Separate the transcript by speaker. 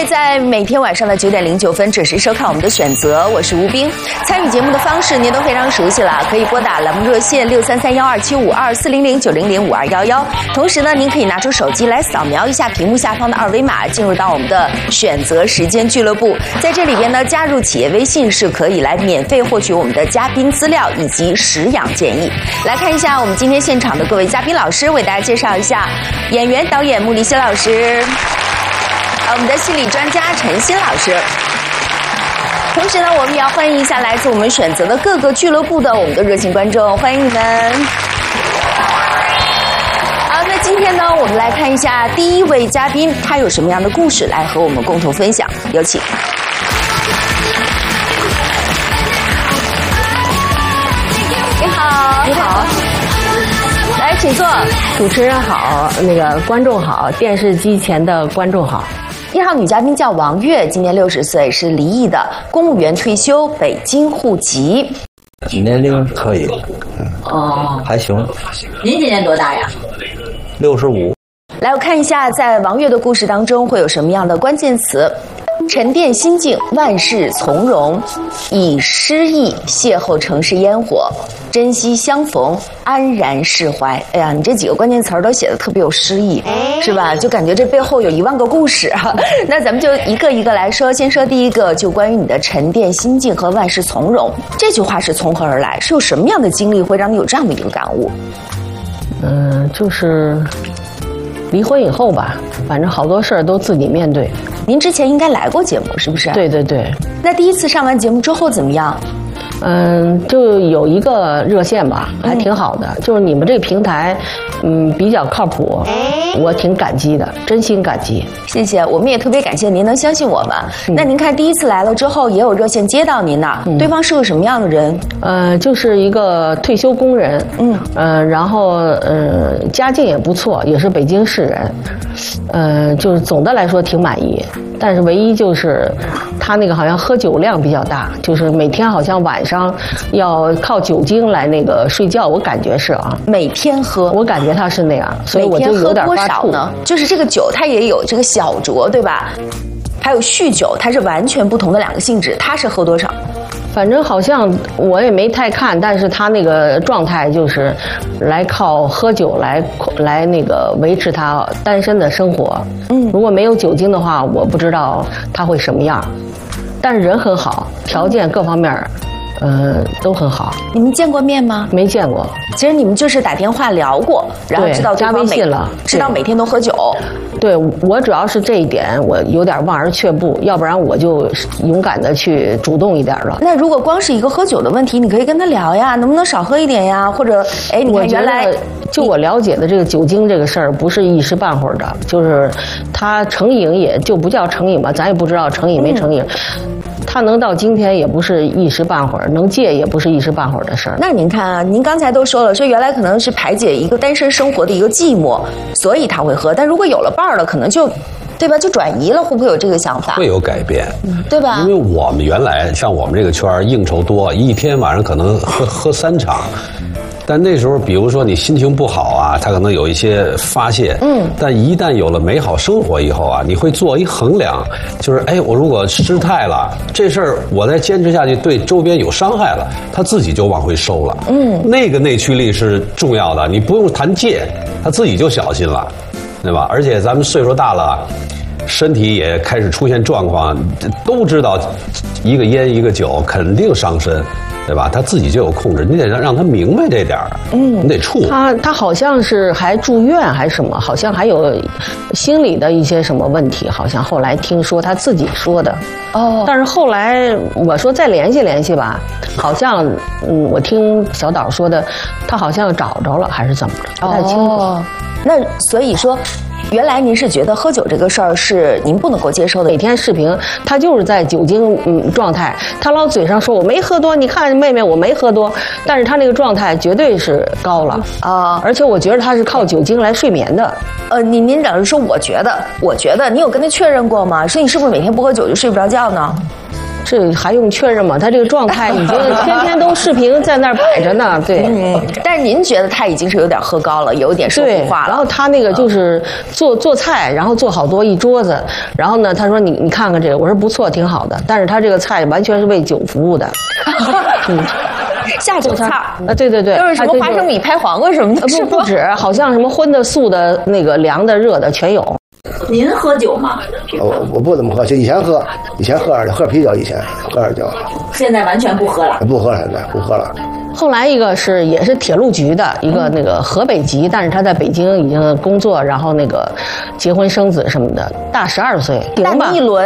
Speaker 1: 位在每天晚上的9点09分准时收看我们的选择，我是吴冰。参与节目的方式您都非常熟悉了，可以拨打栏目热线633-12752-400-900-5211。同时呢，您可以拿出手机来扫描一下屏幕下方的2维码，进入到我们的选择时间俱乐部。在这里边呢，加入企业微信是可以来免费获取我们的嘉宾资料以及食养建议。来看一下我们今天现场的各位嘉宾老师，为大家介绍一下演员导演穆立新老师。我们的心理专家陈鑫老师，同时呢，我们也要欢迎一下来自我们选择的各个俱乐部的我们的热情观众，欢迎你们。好，那今天呢，我们来看一下第一位嘉宾，他有什么样的故事来和我们共同分享，有请。你好，
Speaker 2: 你好，
Speaker 1: 来，请坐。
Speaker 2: 主持人好，那个观众好，电视机前的观众好。
Speaker 1: 1号女嘉宾叫王悦，今年60岁，是离异的，公务员退休，北京户籍。
Speaker 3: 年龄可以，还行。
Speaker 1: 您今年多大呀
Speaker 3: ？65。
Speaker 1: 来，我看一下，在王悦的故事当中会有什么样的关键词？沉淀心境，万事从容，以诗意邂逅城市烟火，珍惜相逢，安然释怀。哎呀，你这几个关键词儿都写得特别有诗意，是吧？就感觉这背后有1万个故事啊。那咱们就一个一个来说，先说第一个，就关于你的沉淀心境和万事从容。这句话是从何而来？是有什么样的经历会让你有这样的一个感悟？
Speaker 2: 就是离婚以后吧，反正好多事儿都自己面对。
Speaker 1: 您之前应该来过节目，是不是？
Speaker 2: 对对对。
Speaker 1: 那第一次上完节目之后怎么样？
Speaker 2: 就有一个热线吧，还挺好的。就是你们这个平台，比较靠谱，我挺感激的，真心感激。
Speaker 1: 谢谢，我们也特别感谢您能相信我们。那您看第一次来了之后，也有热线接到您呢，对方是个什么样的人？
Speaker 2: 就是一个退休工人，然后家境也不错，也是北京市人，就是总的来说挺满意。但是唯一就是他那个好像喝酒量比较大，就是每天好像晚上要靠酒精来那个睡觉，我感觉是啊，
Speaker 1: 每天喝，
Speaker 2: 我感觉他是那样，所以我就有点发怵。
Speaker 1: 每天喝多少呢？就是这个酒它也有这个小酌，对吧？还有酗酒，它是完全不同的2个性质。他是喝多少？
Speaker 2: 反正好像我也没太看，但是他那个状态就是来靠喝酒来那个维持他单身的生活。如果没有酒精的话，我不知道他会什么样。但是人很好，条件各方面都很好。
Speaker 1: 你们见过面吗？
Speaker 2: 没见过。
Speaker 1: 其实你们就是打电话聊过，然后知道
Speaker 2: 加微信了，
Speaker 1: 知道每天都喝酒。
Speaker 2: 对，我主要是这一点，我有点望而却步，要不然我就勇敢的去主动一点了。
Speaker 1: 那如果光是一个喝酒的问题，你可以跟他聊呀，能不能少喝一点呀？或者，你看原来
Speaker 2: 就我了解的这个酒精这个事儿，不是一时半会儿的，就是他成瘾也就不叫成瘾吧，咱也不知道成瘾没成瘾。他能到今天也不是一时半会儿，能戒也不是一时半会儿的事儿。
Speaker 1: 那您看啊，您刚才都说了，说原来可能是排解一个单身生活的一个寂寞，所以他会喝。但如果有了伴儿了，可能就，对吧？就转移了，会不会有这个想法？
Speaker 4: 会有改变，
Speaker 1: 对吧？
Speaker 4: 因为我们原来像我们这个圈儿应酬多，一天晚上可能喝3场。但那时候，比如说你心情不好啊，他可能有一些发泄。但一旦有了美好生活以后啊，你会做一衡量，就是我如果失态了，这事儿我再坚持下去，对周边有伤害了，他自己就往回收了。那个内驱力是重要的，你不用谈戒，他自己就小心了，对吧？而且咱们岁数大了，身体也开始出现状况，都知道一个烟一个酒肯定伤身。对吧？他自己就有控制，你得让他明白这点儿。你得处。
Speaker 2: 他好像是还住院还是什么，好像还有心理的一些什么问题，好像后来听说他自己说的。但是后来我说再联系联系吧，好像我听小岛说的，他好像找着了还是怎么着，不太清楚。
Speaker 1: 那所以说。原来您是觉得喝酒这个事儿是您不能够接受的。
Speaker 2: 每天视频，他就是在酒精状态，他老嘴上说我没喝多，你看妹妹我没喝多，但是他那个状态绝对是高了而且我觉得他是靠酒精来睡眠的。
Speaker 1: 您等于说我觉得，你有跟他确认过吗？说你是不是每天不喝酒就睡不着觉呢？
Speaker 2: 这还用确认吗？他这个状态已经天天都视频在那儿摆着呢。对，
Speaker 1: 但是您觉得他已经是有点喝高了，有点说胡话了。
Speaker 2: 然后他那个就是做菜，然后做好多一桌子，然后呢，他说你看看这个，我说不错，挺好的，但是他这个菜完全是为酒服务的。
Speaker 1: 下酒菜
Speaker 2: 啊，对对对，
Speaker 1: 都是什么花生米、拍黄瓜什么的，
Speaker 2: 不止，好像什么荤的、素的、那个凉的、热的全有。
Speaker 1: 您喝酒吗？
Speaker 5: 我不怎么喝，就以前喝喝啤酒，以前喝点酒。
Speaker 1: 现在完全不喝了。
Speaker 5: 不喝了，现在不喝了。
Speaker 2: 后来一个是也是铁路局的一个那个河北籍，但是他在北京已经工作，然后那个结婚生子什么的，大12岁，
Speaker 1: 但一轮